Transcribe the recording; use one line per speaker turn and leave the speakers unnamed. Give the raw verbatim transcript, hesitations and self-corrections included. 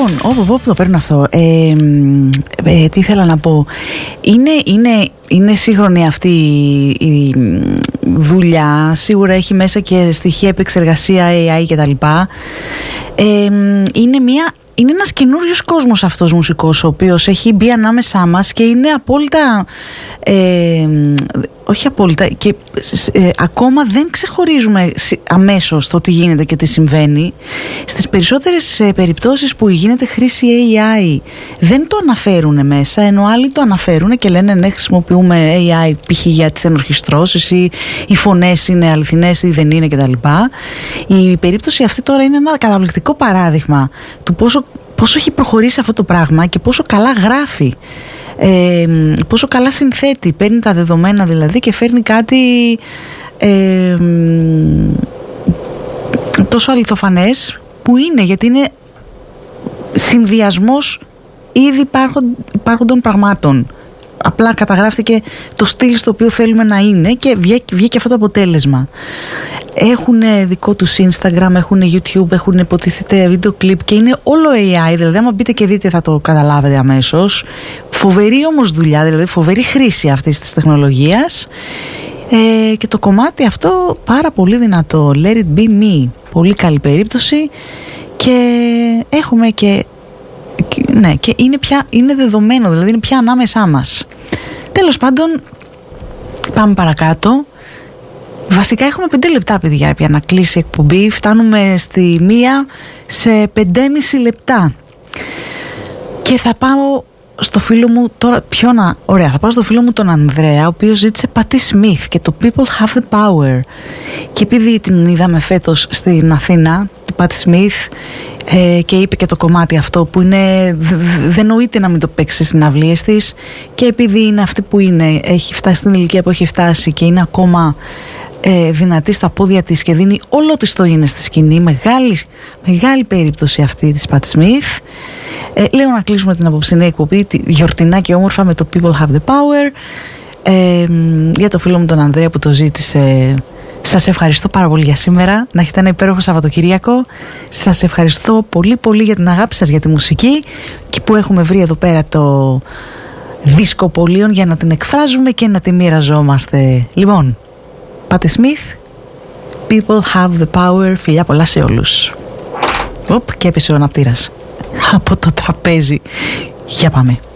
Λοιπόν, όπου, όπου το παίρνω αυτό, ε, ε, τι ήθελα να πω. Είναι, είναι, είναι σύγχρονη αυτή η, η δουλειά. Σίγουρα έχει μέσα και στοιχεία επεξεργασία έι άι κτλ. Ε, είναι μια... Είναι ένας καινούριος κόσμος αυτός μουσικός, ο οποίος έχει μπει ανάμεσά μας και είναι απόλυτα, ε, όχι απόλυτα, και ε, ακόμα δεν ξεχωρίζουμε αμέσως το τι γίνεται και τι συμβαίνει. Στις περισσότερες ε, περιπτώσεις που γίνεται χρήση έι άι δεν το αναφέρουν μέσα, ενώ άλλοι το αναφέρουν και λένε ναι, χρησιμοποιούμε έι άι π.χ. για τις ενορχιστρώσεις ή οι φωνές είναι αληθινές ή δεν είναι κτλ. Η περίπτωση αυτή τώρα είναι ένα καταπληκτικό παράδειγμα του πόσο πόσο έχει προχωρήσει αυτό το πράγμα και πόσο καλά γράφει, ε, πόσο καλά συνθέτει, παίρνει τα δεδομένα δηλαδή και φέρνει κάτι ε, τόσο αληθοφανές που είναι, γιατί είναι συνδυασμός ήδη υπάρχον, υπάρχοντων πραγμάτων. Απλά καταγράφηκε το στυλ στο οποίο θέλουμε να είναι και βγήκε αυτό το αποτέλεσμα. Έχουν δικό τους Instagram, έχουν YouTube, έχουν υποτίθεται βίντεο κλιπ και είναι όλο έι άι, δηλαδή άμα μπείτε και δείτε θα το καταλάβετε αμέσως. Φοβερή όμως δουλειά, δηλαδή φοβερή χρήση αυτής της τεχνολογίας, ε, και το κομμάτι αυτό πάρα πολύ δυνατό. Let it be me, πολύ καλή περίπτωση και έχουμε και ναι, και είναι πια είναι δεδομένο, δηλαδή είναι πια ανάμεσά μας. Τέλος πάντων, πάμε παρακάτω. Βασικά έχουμε πέντε λεπτά, παιδιά, για να κλείσει η εκπομπή. Φτάνουμε στη μία σε πεντέμισι λεπτά. Και θα πάω στο φίλο μου τώρα, πιο να, ωραία, θα πάω στο φίλο μου τον Ανδρέα, ο οποίος ζήτησε Patti Smith και το People Have the Power. Και επειδή την είδαμε φέτος στην Αθήνα, τη Patti Smith, ε, και είπε και το κομμάτι αυτό που είναι, δεν νοείται να μην το παίξει στις συναυλίες της, και επειδή είναι αυτή που είναι, έχει φτάσει στην ηλικία που έχει φτάσει και είναι ακόμα ε, δυνατή στα πόδια της και δίνει όλο της το είναι στη σκηνή, μεγάλη, μεγάλη περίπτωση αυτή της Patti Smith. Ε, λέω να κλείσουμε την απόψινή εκπομπή γιορτινά και όμορφα με το People Have the Power. Ε, για το φίλο μου τον Ανδρέα που το ζήτησε, σας ευχαριστώ πάρα πολύ για σήμερα. Να έχετε ένα υπέροχο Σαββατοκυριακό. Σας ευχαριστώ πολύ πολύ για την αγάπη σας για τη μουσική και που έχουμε βρει εδώ πέρα το δίσκο πολίων για να την εκφράζουμε και να τη μοιραζόμαστε. Λοιπόν, Patti Smith, People Have the Power. Φιλιά πολλά σε όλους. Οπ, και έπεσε ο αναπτήρας από το τραπέζι. Για πάμε.